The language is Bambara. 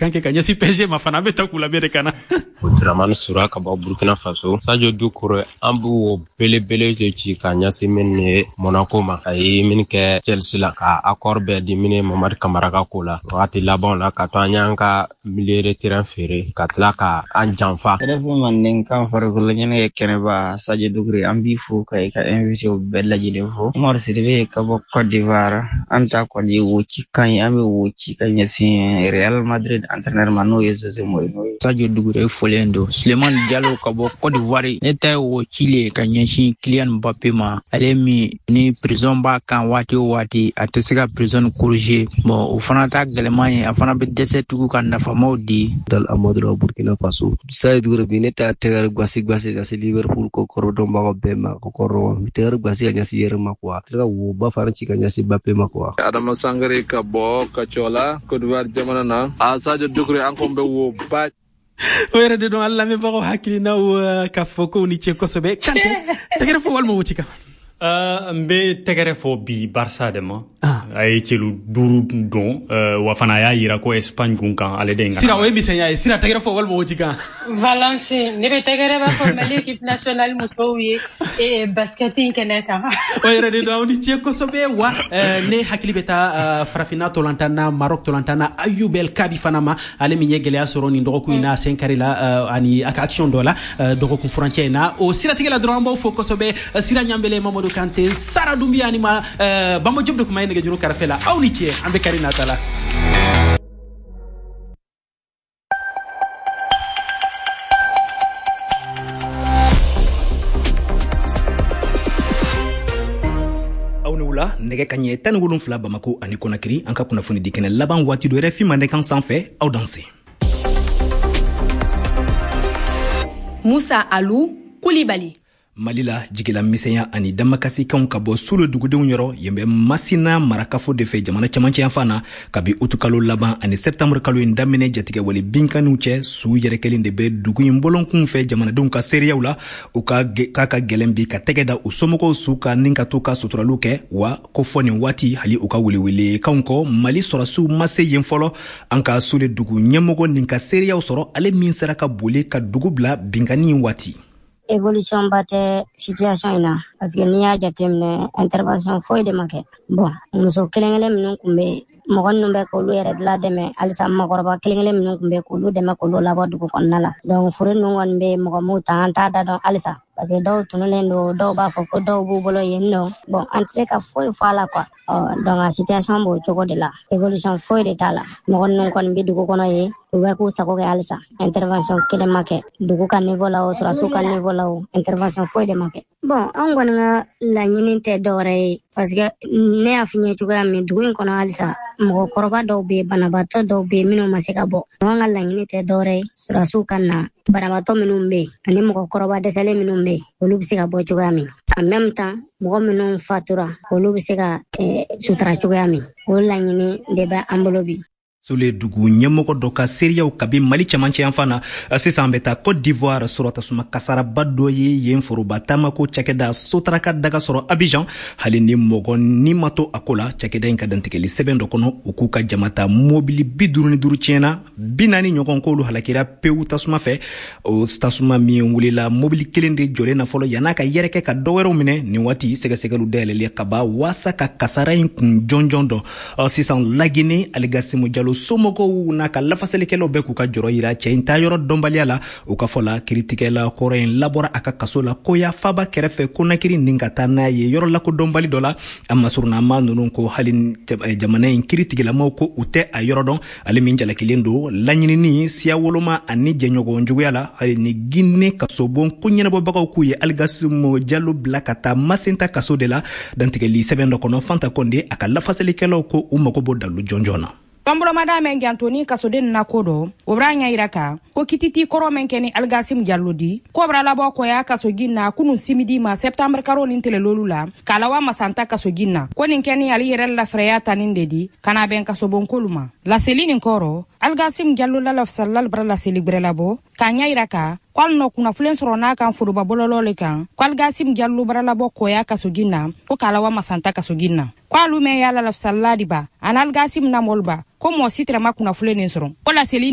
kanke ka ɲɛsi PSG ma fana bɛ ta k'u lamɛn de kana. Dramane Sura ka bɔ Burkina Faso. Sadio Doucouré an b'o belebele de ci ka ɲɛsi min ye Monaco ma. A ye min kɛ Chelsea la ka accord bɛɛ di min ye Mamadi Camara ka ko la. Wagati laban la ka to an y'an ka milieu de terrain feere ka tila ka an janfa. Rɛfɛ manden kan farikolo ɲɛnɛ kɛnɛba Sadio Doucouré an b'i fo ka invité bɛɛ lajɛlen fo. Umar Sidibe ka bɔ Côte d'Ivoire an ta kɔni wo ci kan ye an bɛ wo ci ka ɲɛsin Real Madrid entraîneur ma n'o ye Jose Mourinho ye. Sadio Doucouré folen do. Suleiman Diallo ka bɔ Côte d'Ivoire ne ta wo ci ka ɲɛsin Kylian Mbappé ma. Ale min ni prison b'a kan waati o waati a tɛ se ka prison corriger. Bon o fana ta gɛlɛman ye a fana bɛ dɛsɛ tugu ka nafamaw di. Dal Amadou Burkina Faso. Sadio Doucouré ne ta tɛgɛrɛ gwasi ka se Liverpool ko kɔrɔdɔn baga bɛɛ ma ko kɔrɔ tɛgɛrɛ gwasi ka ɲɛsin yɛrɛ ma quoi. Tɛgɛ wo ba fana ci ka ɲɛsin Mbappé ma quoi. Adama Sangare ka bɔ Kacola Côte d'Ivoire jamana na. A Sadio Doucouré an ko bɛ wo ba. O yɛrɛ de don Allah me bago hakilinaw ka fɔ ko ni cɛ kosɛbɛ. Chante tɛgɛrɛ fɔ walima wo ci kan. Mbe tɛgɛrɛ fɔ bi Barça de ma. A ye celu 5 don wa fana y'a yira ko Espagne kun kan ale de nga. Sira o ye misɛnya ye sira tɛgɛrɛ fɔ walima wo ci kan. Valence ne bɛ tɛgɛrɛ ba fɔ Mali équipe nationale musow ye basket in kɛnɛ kan. O yɛrɛ de don ni cɛ kosɛbɛ wa ne hakili bɛ taa Farafina tolantana Maroc tolantana Ayoub El Kabi fana ma ale min ye gɛlɛya sɔrɔ nin dɔgɔkun in na Senkari la ani a ka action dɔ la dɔgɔkun furancɛ in na o siratigɛ la dɔrɔn an b'aw fo kosɛbɛ Sira Ɲambele Mamadou Kanté Sara Doumbia ani ma Bamba Diop de kuma ye nɛgɛjuru kɛrɛfɛ la aw ni cɛ an bɛ kari nata la. aw ni wula nɛgɛ ka ɲɛ 17 Bamako ani Conakry an ka kunnafoni di kɛnɛ laban waati do RFI Mandenkan sanfɛ aw danse. Musa Alou Koulibaly. Mali la jigila misɛnya ani damakasikanw ka bɔ sulu dugudenw yɔrɔ yen bɛ Masina marakafo de fɛ jamana cɛmancɛ yan fan na kabi utu kalo laban ani septembre kalo in daminɛ jatigɛ wale binkaniw cɛ su yɛrɛ kelen de bɛ dugu in bɔlɔnkun fɛ jamanadenw ka seereyaw la u ka gɛlɛn bi ka tɛgɛ da u somɔgɔw su ka nin ka to ka suturaliw kɛ wa ko fɔ nin waati hali u ka welewelekanw kɔ Mali sɔrɔsiw ma se yen fɔlɔ an ka sule dugu ɲɛmɔgɔ nin ka seereyaw sɔrɔ ale min sera ka boli ka dugu bila binkani waati. Évolution ba tɛ situation in na parce que n'i y'a jateminɛ intervention foyi de ma kɛ bon muso kelen-kelen minnu kun bɛ mɔgɔ ninnu bɛ k'olu yɛrɛ bila dɛmɛ halisa mɔgɔkɔrɔba kelen-kelen minnu kun bɛ k'olu dɛmɛ k'olu labɔ dugu kɔnɔna la donc furu ninnu kɔni bɛ mɔgɔ m'u ta an t'a da dɔn halisa parce que dɔw tununen don dɔw b'a fɔ ko dɔw b'u bolo yen nɔ bon an tɛ se ka foyi fɔ a la quoi donc a situation b'o cogo de la évolution foyi de t'a la mɔgɔ ninnu kɔni bɛ dugu kɔnɔ ye u bɛ k'u sago kɛ halisa intervention kelen ma kɛ dugu ka niveau la o sɔrɔsiw ka niveau la o intervention foyi de ma kɛ bon an kɔni ka laɲini tɛ dɔwɛrɛ ye parce que ne y'a f'i ye cogoya min dugu in kɔnɔ halisa mɔgɔkɔrɔba dɔw bɛ yen banabaatɔ dɔw bɛ yen minnu ma se ka bɔ an ka laɲini tɛ dɔwɛrɛ ye sɔrɔsiw ka na banabaatɔ minnu bɛ yen ani mɔgɔkɔrɔba dɛsɛlen minnu bɛ yen olu bɛ se ka bɔ cogoya min en même temps mɔgɔ minnu fatura olu bɛ se ka sutura cogoya min o laɲini de bɛ an bolo bi. Sule dugu ɲɛmɔgɔ dɔ ka seereyaw kabi Mali cɛmancɛ yan fan na sisan bɛ taa Côte d'Ivoire sɔrɔtasuma kasaraba dɔ ye yen foroba taamako cakɛda sotaraka daga sɔrɔ Abidjan hali ni mɔgɔ ni ma to a ko la cakɛda in ka dantigɛli sɛbɛn dɔ kɔnɔ u k'u ka jamata mobili 55 tiɲɛna 40 ɲɔgɔn k'olu halakira pewu tasuma fɛ o tasuma min wulila mobili kelen de jɔlen na fɔlɔ yan'a ka yɛrɛkɛ ka dɔwɛrɛw minɛ nin waati sɛgɛsɛgɛlu dayɛlɛli ka ba waasa ka kasara in kun jɔnjɔn dɔ sisan Lagine Aligasimu Jalo somɔgɔw n'a ka lafasalikɛlaw bɛɛ k'u ka jɔrɔ yira cɛ in ta yɔrɔ dɔnbaliya la u ka fɔ la kiritigɛla kɔrɔ in labɔra a ka kaso la koya faba kɛrɛfɛ Konakiri nin ka taa n'a ye yɔrɔ lakodɔnbali dɔ la a masurunama ninnu ko hali jamana in kiritigilamaw ko u tɛ a yɔrɔ dɔn ale min jalakilen don laɲinini siya woloma ani jɛɲɔgɔn juguya la hali ni Guinée kasobon ko ɲɛnabɔbagaw k'u ye Aligasimu Jalo bila ka taa Masenta kaso de la dantigɛli sɛbɛn dɔ kɔnɔ Fanta Konde a ka lafasalikɛlaw ko u mago b'o dalu jɔnjɔn na. Bambolomada men gantoni kasoden na kodo obranya iraka ko kititi koro men keni Aligasimu Jalo di ko bra labo ko ya kasogina kunu simidi ma septembre karo nin tele lolula kalawa masanta kasogina ko nin keni ali yere la freya tanin dedi kana ben kasobon koluma la selini koro Aligasimu Jalo la lafsallal bra la celebre labo kanya iraka kwal no kuna fulen sorona kan furuba bololole kan kwal Aligasimu Jalo bra labo ko ya kasogina ko kalawa masanta kasogina kwalu me ya la lafsalladi ba an Aligasimu na molba ko mo sitra makuna fulen soron ko la selini